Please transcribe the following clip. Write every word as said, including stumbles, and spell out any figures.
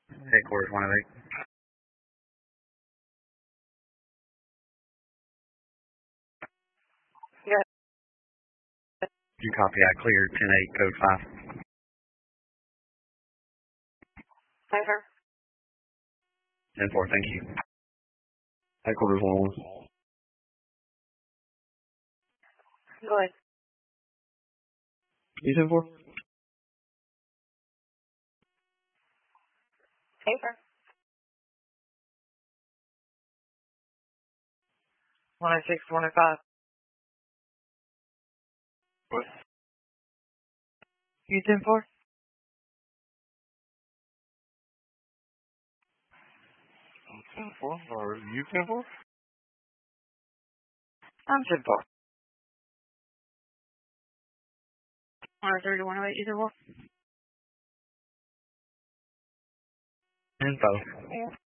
Headquarters one oh eight. Yeah. You copy, I cleared ten eight, code five. Hi, sir. ten four, thank you. Headquarters one oh one. Go ahead. You ten four? Hey, sir. one oh six, one oh five. What? You ten four? I'm ten four, or you ten four? I'm ten four. one oh three to one oh eight, you ten four? Info. Yeah.